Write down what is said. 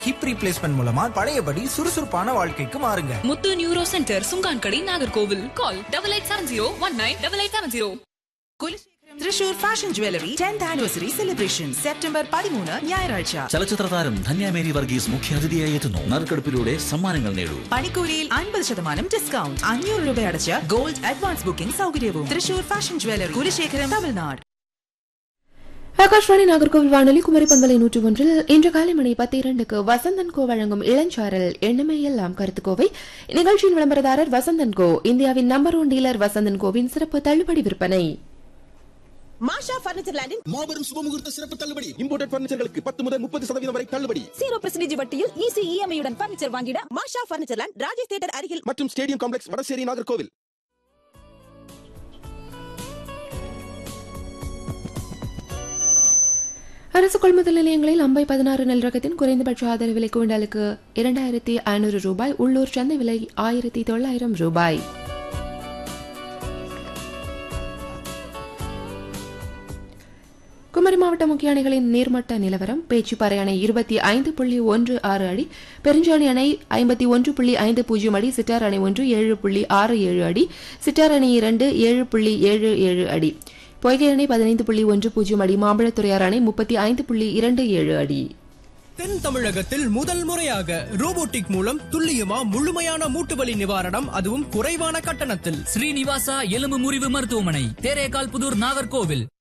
Hip replacement மூலமா பழையபடி சுறுசுறுப்பான வாழ்க்கைக்கு மாறுங்க. முத்து நியூரோ சென்டர், சுங்கான்கடி, நாகர்கோவில். கால் 8870198870. Thrissur fashion jewellery 10th anniversary celebration September 13 ഞായറാഴ്ച. ചലച്ചിത്ര താരം ധന്യ മേരി വർഗീസ് മുഖ്യാതിഥിയായി എത്തുന്നു. നറുക്കെടുപ്പിലൂടെ സമ്മാനങ്ങൾ നേടൂ. പണിക്കൂലിയിൽ 50% ഡിസ്കൗണ്ട്. 500 രൂപ അടച്ച് ഗോൾഡ് അഡ്വാൻസ് ബുക്കിംഗ് സൗകര്യവും. Thrissur fashion jewellery, Kulasekharam, Tamil Nadu. ஆகாஷ்வாணி நாகர்கோவில் வானொலி குமரி பண்பலை 101 இன்று காலை மணி 10:02 வசந்தன் கோ வழங்கும் இளஞ்சாரல் எண்ணமே எல்லாம் கருத்துக்கோவை. நிகழ்ச்சியின் விளம்பரதாரர் வசந்தன் கோ, இந்தியாவின் நம்பர் 1 டீலர் வசந்தன் கோவின் சிறப்பு தள்ளுபடி விற்பனை. மாஷா பர்னிச்சர் லேண்டில் மாபெரும் சுபமுகூர்த்த சிறப்பு தள்ளுபடி. இம்போர்ட்டட் பர்னிச்சர்களுக்கு 10 முதல் 30% வரை தள்ளுபடி. 0% வட்டியில் ஈஸி இஎம்ஐ உடன் பர்னிச்சர் வாங்கிட மாஷா பர்னிச்சர் லேண்ட், ராஜேஷ் தியேட்டர் அருகில் மற்றும் ஸ்டேடியம் காம்ப்ளெக்ஸ், வடசேரி, நாகர்கோவில். அரசு கொள்முதல் நிலையங்களில் அம்பை 16 நெல் ரகத்தின் குறைந்தபட்ச ஆதரவு விலை குவிண்டாலுக்கு 2500 ரூபாய். உள்ளூர் சந்தை விலை 1900 ரூபாய். குமரி மாவட்ட முக்கிய அணைகளின் நீர்மட்ட நிலவரம். பேச்சிப்பாறை அணை 25.16 அடி, பெருஞ்சாணி அணை 51.50 அடி, சிட்டார் அணை 1 7.67 அடி, சிட்டார் அணை 2 7.77 அடி, பொய்கை அணை 15.10 அடி, மாம்பழத்துறையார் அணை 35.27 அடி. தென் தமிழகத்தில் முதல் முறையாக ரோபோட்டிக் மூலம் துல்லியமா முழுமையான மூட்டுவலி நிவாரணம், அதுவும் குறைவான கட்டணத்தில். ஸ்ரீனிவாசா எலும்பு முறிவு மருத்துவமனை, தேரேகால் புதூர், நாகர்கோவில்.